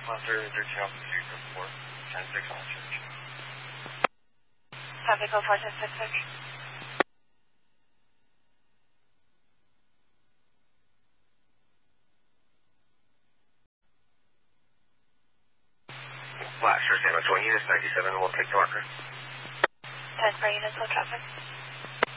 Monster 13 Alpha 3 4, 10-6 on search. Traffic 04, 10-6 search. Flash, San Antonio, units 97, we'll take the marker. 10 for units, low traffic.